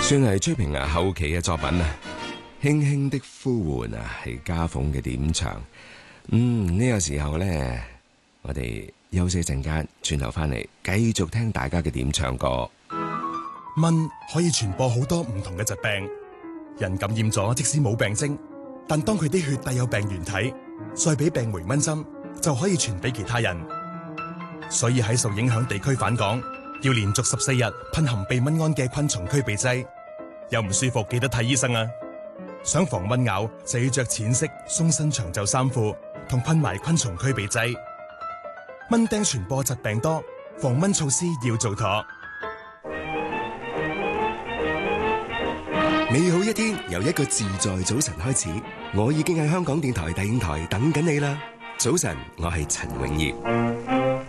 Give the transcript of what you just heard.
算係崔平後期嘅作品啊，輕輕的呼喚啊，係家鳳嘅點唱。呢個時候呢，我哋休息陣間，轉頭翻嚟繼續聽大家嘅點唱歌。 蚊可以傳播好多唔同嘅疾病，人感染咗即使冇病徵，但當佢啲血帶有病原體，再俾病媒蚊針，就可以傳俾其他人。所以喺受影響地區返港，要連續14日噴含避蚊胺嘅昆蟲驅避劑。有唔舒服記得睇醫生啊！想防蚊咬就要着淺色鬆身長袖衫褲，同噴埋昆蟲驅避劑。蚊叮傳播疾病多，防蚊措施要做妥。 美好一天由一個自在早晨開始，我已經喺香港電台第5台等緊你啦。早晨，我係陳永業。